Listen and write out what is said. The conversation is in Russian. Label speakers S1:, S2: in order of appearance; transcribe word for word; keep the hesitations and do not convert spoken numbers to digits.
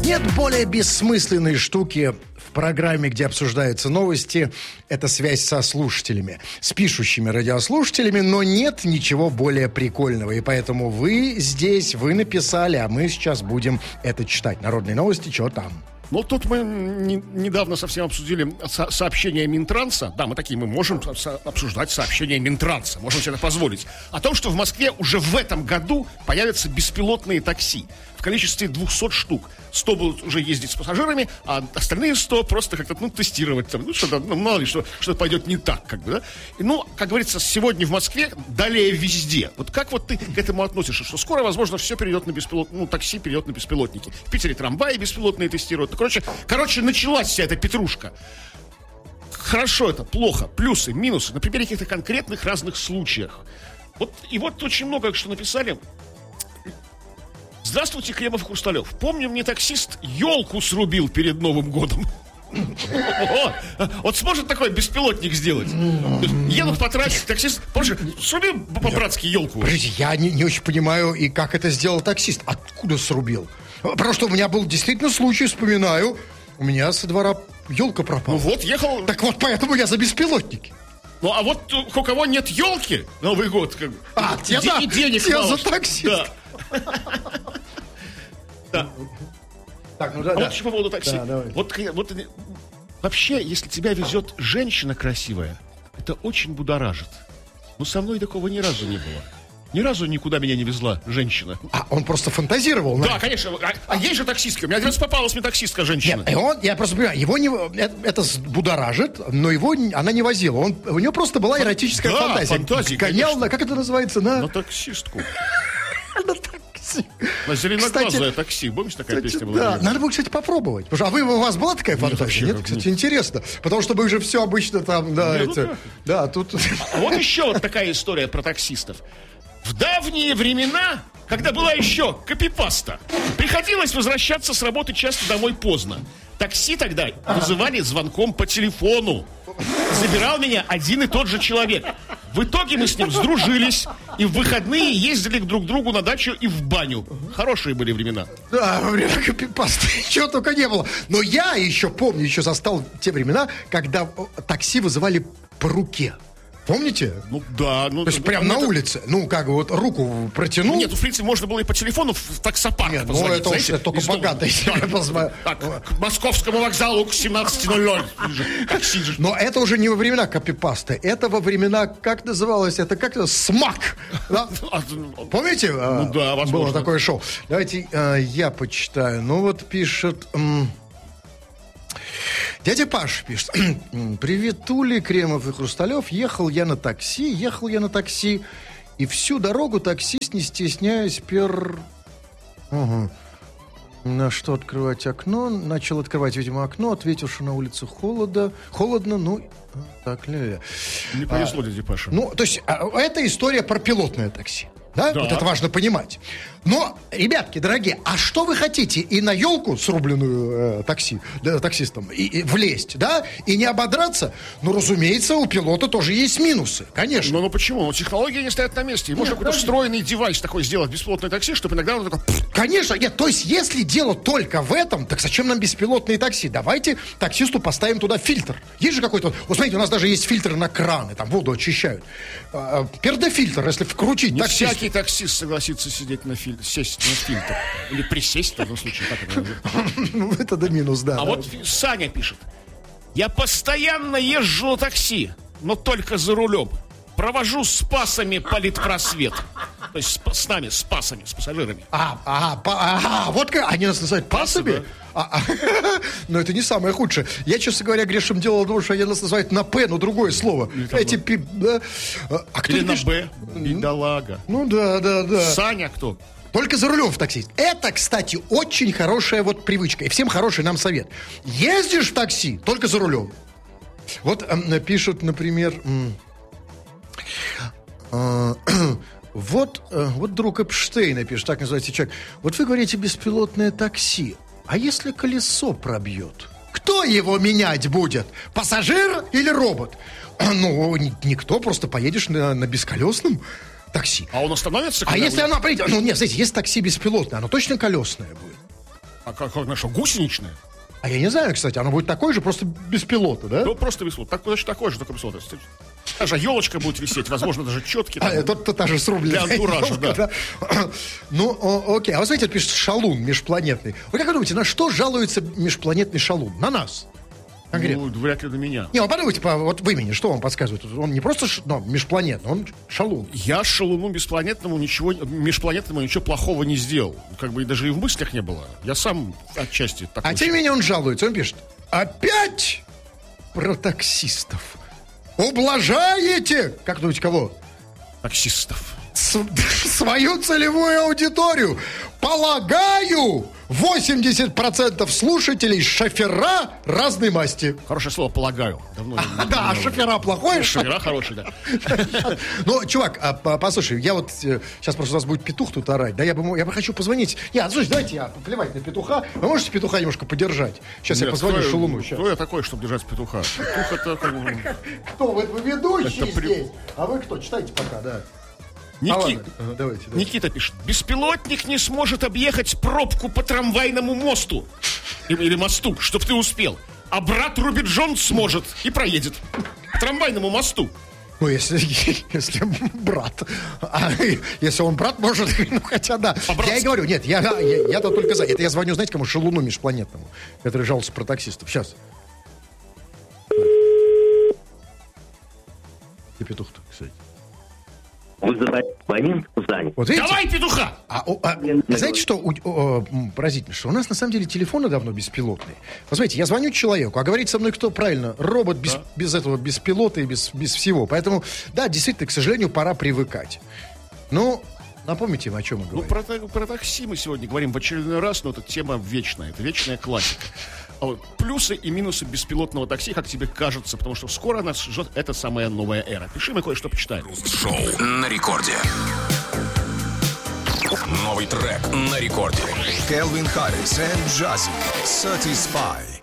S1: Нет более бессмысленной штуки в программе, где обсуждаются новости. Это связь со слушателями, с пишущими радиослушателями, но нет ничего более прикольного. И поэтому вы здесь, вы написали, а мы сейчас будем это читать. Народные новости, что там?
S2: Ну, тут мы не, недавно совсем обсудили со- сообщение Минтранса. Да, мы такие, мы можем со- обсуждать сообщение Минтранса, можем себе это позволить. О том, что в Москве уже в этом году появятся беспилотные такси в количестве двухсот штук. сто будут уже ездить с пассажирами, а остальные сто просто как-то, ну, тестировать там, ну, что-то, ну, мало ли, что, что пойдет не так, как бы, да. И, ну, как говорится, сегодня в Москве, далее везде. Вот как вот ты к этому относишься, что скоро, возможно, все перейдет на беспилотники, ну, такси перейдет на беспилотники. В Питере трамваи беспилотные тестируют. Ну, короче, короче, началась вся эта петрушка. Хорошо это, плохо, плюсы, минусы, на примере каких-то конкретных разных случаях. Вот, и вот очень много, что написали. Здравствуйте, Кремов и Хрусталев. Помню, мне таксист елку срубил перед Новым годом. Вот сможет такой беспилотник сделать? Едут по трассе, таксист, помнишь, срубил по-братски елку.
S1: Подождите, я не, не очень понимаю, и как это сделал таксист. Откуда срубил? Потому что у меня был действительно случай, вспоминаю, у меня со двора елка пропала.
S2: Ну вот, ехал...
S1: Так вот, поэтому я за беспилотники.
S2: Ну, а вот у кого нет елки, Новый год, как...
S1: А,
S2: и,
S1: да,
S2: и денег
S1: я
S2: мало.
S1: за таксист.
S2: Да. Да.
S1: Так, ну да,
S2: а
S1: да.
S2: вот еще по поводу такси.
S1: Да,
S2: вот, вот вообще, если тебя везет женщина красивая, это очень будоражит. Но со мной такого ни разу не было. Ни разу никуда меня не везла женщина.
S1: А он просто фантазировал.
S2: Да, конечно. А, а есть же таксистки. У меня один раз попалась мне таксистка женщина.
S1: Нет, и он, я просто понимаю, его не, это, это будоражит, но его она не возила. Он, у него просто была эротическая
S2: да,
S1: фантазия.
S2: фантазия,
S1: гонял
S2: конечно.
S1: на, как это называется, на...
S2: На таксистку.
S1: На такси.
S2: На зеленоглазое такси. Помнишь, такая
S1: Кстати,
S2: песня была?
S1: да, надо было, кстати, попробовать. Потому что, а вы, у вас была такая фантазия?
S2: вообще,
S1: Нет,
S2: как
S1: кстати,
S2: нет.
S1: интересно. Потому что мы же все обычно там, да,
S2: Не, ну
S1: эти,
S2: да.
S1: да, тут...
S2: А вот еще вот такая история про таксистов. В давние времена, когда была еще копипаста, приходилось возвращаться с работы часто домой поздно. Такси тогда вызывали звонком по телефону. Забирал меня один и тот же человек. В итоге мы с ним сдружились и в выходные ездили друг к другу на дачу и в баню. Хорошие были времена.
S1: Да, во время копипасты чего только не было. Но я еще помню, еще застал те времена, когда такси вызывали по руке. Помните?
S2: Ну да. Ну,
S1: То есть
S2: ну,
S1: прямо
S2: ну,
S1: на
S2: это...
S1: улице. Ну, как бы вот руку протянул.
S2: Нет, в принципе, можно было и по телефону в таксопарк
S1: Нет, ну
S2: позвонить.
S1: это уж
S2: знаете,
S1: только
S2: из дома.
S1: богатые себе позвонят.
S2: Так, к московскому вокзалу к семнадцати ноль-ноль. Такси же.
S1: Но это уже не во времена копипасты. Это во времена, как называлось, это как это, СМАК. Да? Помните?
S2: Ну да, возможно.
S1: Было такое шоу. Давайте э, я почитаю. Ну вот пишет... М- Дядя Паш пишет. Привет, Тули, Кремов и Хрусталев. Ехал я на такси, ехал я на такси. И всю дорогу таксист, не стесняясь, пер... Угу. На что открывать окно? Начал открывать, видимо, окно. Ответил, что на улице холодно. Холодно, ну... Так, ля-ля.
S2: Не повезло, а, дядя Паша.
S1: Ну, то есть, а, это история про пилотное такси. Да?
S2: Да.
S1: Вот это важно понимать. Но, ребятки, дорогие, а что вы хотите? И на елку срубленную э, такси, да, таксистом и, и влезть, да? И не ободраться? Ну, разумеется, у пилота тоже есть минусы, конечно.
S2: Ну, ну почему? Ну, технологии не стоят на месте. И можно какой-то
S1: подожди.
S2: встроенный девайс такой сделать, беспилотное такси, чтобы иногда он такой...
S1: Конечно, нет, то есть, если дело только в этом, так зачем нам беспилотные такси? Давайте таксисту поставим туда фильтр. Есть же какой-то... Вот смотрите, у нас даже есть фильтры на краны, там воду очищают. А, пердофильтр, если вкрутить
S2: Не
S1: таксисту.
S2: всякий таксист согласится сидеть на фильтр, сесть на фильтр. Или присесть, в этом случае, как это называется?
S1: Ну, это да минус, да.
S2: А
S1: да.
S2: вот Саня пишет. Я постоянно езжу на такси, но только за рулем. Провожу с пасами политпросвет. То есть с, с нами, с пасами, с пассажирами.
S1: А, ага, па, ага, вот как, они нас называют пасами?
S2: да.
S1: А, а, но это не самое худшее. Я, честно говоря, грешным делом думал, что они нас называют на П, но другое слово. Эти пи... Да. А кто
S2: Или на
S1: пишет?
S2: Б. Бедолага.
S1: Ну да, да, да.
S2: Саня кто?
S1: Только за рулем в такси. Это, кстати, очень хорошая вот привычка. И всем хороший нам совет. Ездишь в такси, только за рулем. Вот э, пишут, например... М- э, вот, э, вот друг Эпштейна пишет, так называется человек. Вот вы говорите беспилотное такси. А если колесо пробьет? Кто его менять будет? Пассажир или робот? Ну, никто, просто поедешь на, на бесколесном такси.
S2: А он остановится?
S1: А
S2: когда
S1: если
S2: вы-
S1: она придет? Ну, нет, смотрите, если такси беспилотное, оно точно колесное будет.
S2: А как, как на что, гусеничное?
S1: А я не знаю, кстати, оно будет такое же, просто без пилота, да?
S2: Ну, просто без пилота. Так, значит, такое же, только без пилота. Даже елочка будет висеть, возможно, даже четкий.
S1: А, это та же срубленная
S2: для антуража,
S1: елка,
S2: да.
S1: да. Ну, о, окей. А вы знаете, пишет шалун межпланетный. Вы как вы думаете, на что жалуется межпланетный шалун? На нас. Конкретно.
S2: Ну, вряд ли на меня.
S1: Не, вы подумайте, по, вот в имени, что он подсказывает? Он не просто ш, ну, межпланетный, он шалун.
S2: Я шалуну беспланетному ничего, межпланетному ничего плохого не сделал. Как бы и даже и в мыслях не было. Я сам отчасти такой.
S1: А тем не менее он жалуется, он пишет: опять про таксистов. Ублажаете, как думаете, кого?
S2: Таксистов.
S1: С, свою целевую аудиторию. Полагаю, восемьдесят процентов слушателей шофера разной масти.
S2: Хорошее слово «полагаю». Давно
S1: а, не, да, не а шофера плохое?
S2: Шофера хорошие, да.
S1: Ну, чувак, а, послушай, я вот э, сейчас просто у нас будет петух тут орать, да, я бы, я бы хочу позвонить. Нет, слушай, давайте я плевать на петуха. Вы можете петуха немножко подержать? Сейчас Нет, я позвоню кто, шалуну. Сейчас.
S2: Кто я такой, чтобы держать петуха? Петух это как бы...
S1: Кто? Вы, вы ведущий это при... здесь. А вы кто? Читайте пока, да.
S2: Ники...
S1: А, ладно. Ага, давайте, давайте.
S2: Никита пишет: беспилотник не сможет объехать пробку по трамвайному мосту или мосту, чтоб ты успел. А брат Руби Джонс сможет и проедет по трамвайному мосту.
S1: Ну, если, если брат. А если он брат, может, ну, хотя да. По-братски. Я и говорю, нет, я, я, я-то только за. Это я звоню, знаете, кому? Шалуну межпланетному, который жалуется про таксистов. Сейчас. Где петух-то, кстати?
S3: Вызывать абонент занят.
S1: Вот видите?
S2: Давай петуха!
S1: А, а, знаете, что у, о, поразительно? Что у нас, на самом деле, телефоны давно беспилотные. Вы знаете, я звоню человеку, а говорит со мной кто правильно? Робот без, да. без этого, без пилота и без, без всего. Поэтому, да, действительно, к сожалению, пора привыкать. Ну, напомните, о чем мы говорим.
S2: Ну, про, про такси мы сегодня говорим в очередной раз, но эта тема вечная. Это вечная классика. А вот плюсы и минусы беспилотного такси, как тебе кажется, потому что скоро нас ждет эта самая новая эра. Пиши, мы кое-что почитаем.
S4: Шоу на рекорде. Новый трек на рекорде. Кельвин Харрис и Джази. Satisfy.